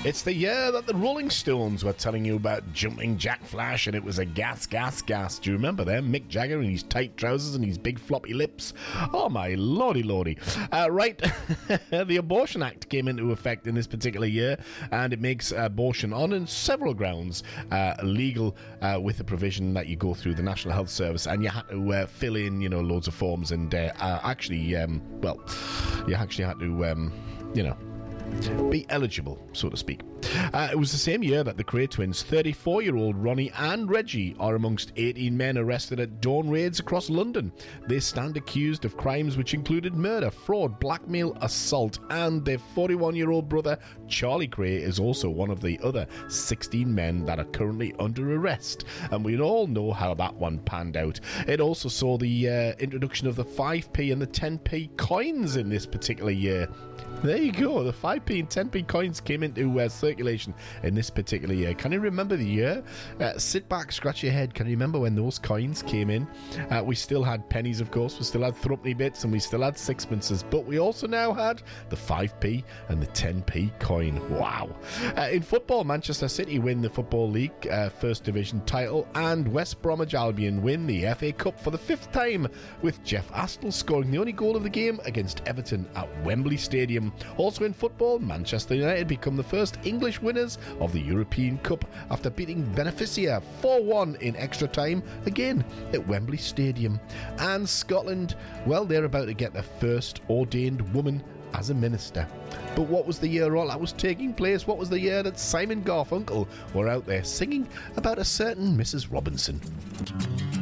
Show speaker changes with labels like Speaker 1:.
Speaker 1: It's the year that the Rolling Stones were telling you about Jumping Jack Flash, and it was a gas. Do you remember them? Mick Jagger and his tight trousers and his big floppy lips. Oh, my lordy. Right, the Abortion Act came into effect in this particular year, and it makes abortion on several grounds legal with the provision that you go through the National Health Service, and you had to fill in, loads of forms, and you actually had to, be eligible, so to speak. It was the same year that the Kray twins, 34-year-old Ronnie and Reggie, are amongst 18 men arrested at dawn raids across London. They stand accused of crimes which included murder, fraud, blackmail, assault, and their 41-year-old brother, Charlie Kray, is also one of the other 16 men that are currently under arrest. And we all know how that one panned out. It also saw the introduction of the 5p and the 10p coins in this particular year. There you go, the 5p and 10p coins came into circulation in this particular year. Can you remember the year? Sit back, scratch your head. Can you remember when those coins came in? We still had pennies, of course. We still had threepenny bits, and we still had sixpences. But we also now had the 5p and the 10p coin. Wow. In football, Manchester City win the Football League First Division title, and West Bromwich Albion win the FA Cup for the 5th time, with Jeff Astle scoring the only goal of the game against Everton at Wembley Stadium. Also in football, Manchester United become the first English winners of the European Cup after beating Beneficia 4-1 in extra time, again at Wembley Stadium. And Scotland, well, they're about to get their first ordained woman as a minister. But what was the year all that was taking place? What was the year that Simon Garfunkel were out there singing about a certain Mrs. Robinson?